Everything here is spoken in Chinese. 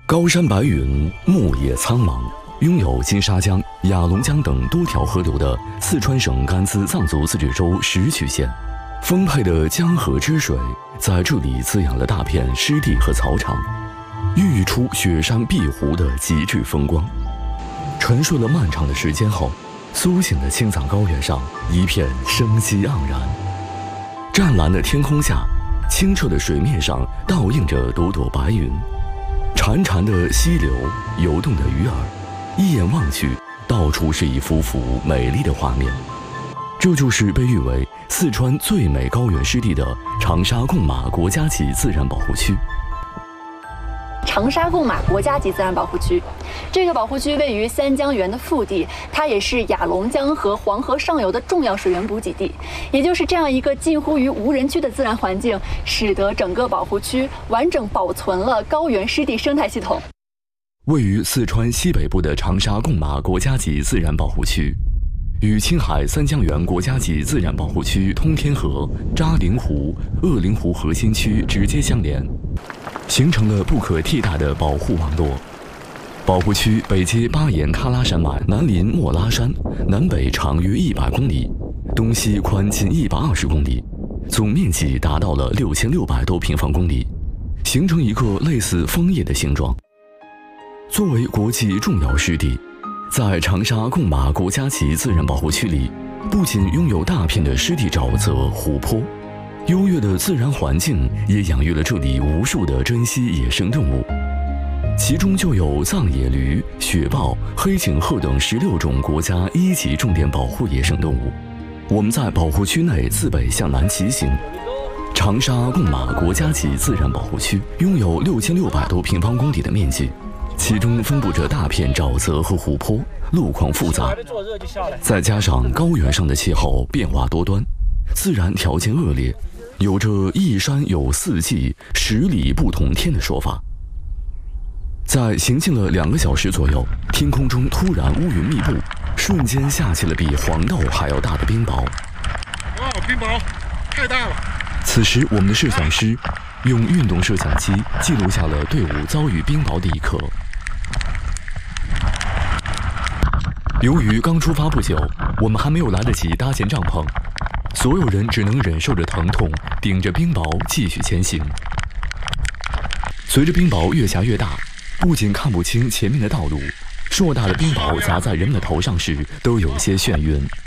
高山白云，牧野苍茫，拥有金沙江、雅砻江等多条河流的四川省甘孜藏族自治州石渠县，丰沛的江河之水在这里滋养了大片湿地和草场，孕育出雪山碧湖的极致风光。沉睡了漫长的时间后，苏醒的青藏高原上一片生机盎然。湛蓝的天空下，清澈的水面上倒映着朵朵白云，潺潺的溪流，游动的鱼儿，一眼望去，到处是一幅幅美丽的画面。这就是被誉为四川最美高原湿地的长沙贡马国家级自然保护区。 长沙贡马国家级自然保护区，这个保护区位于三江源的腹地，它也是雅砻江和黄河上游的重要水源补给地。也就是这样一个近乎于无人区的自然环境，使得整个保护区完整保存了高原湿地生态系统。 位于四川西北部的长沙贡马国家级自然保护区，与青海三江源国家级自然保护区通天河、扎陵湖、鄂陵湖核心区直接相连，形成了不可替代的保护网络。保护区北接巴颜喀拉山脉，南临莫拉山，南北长约100公里，东西宽近120公里，总面积达到了6600多平方公里，形成一个类似枫叶的形状。作为国际重要湿地，在长沙贡马国家级自然保护区里，不仅拥有大片的湿地沼泽、湖泊，优越的自然环境也养育了这里无数的珍稀野生动物，其中就有藏野驴、雪豹、黑颈鹤等16种国家1级重点保护野生动物。我们在保护区内自北向南骑行。长沙贡马国家级自然保护区拥有6600多平方公里的面积，其中分布着大片沼泽和湖泊，路况复杂，再加上高原上的气候变化多端，自然条件恶劣，有着一山有4季，10里不同天的说法。在行进了2个小时左右，天空中突然乌云密布，瞬间下起了比黄豆还要大的冰雹。 哇，冰雹太大了！ 此时，我们的摄像师用运动摄像机记录下了队伍遭遇冰雹的一刻。由于刚出发不久，我们还没有来得及搭建帐篷，所有人只能忍受着疼痛，顶着冰雹继续前行。随着冰雹越下越大，不仅看不清前面的道路，硕大的冰雹砸在人们的头上时都有些眩晕。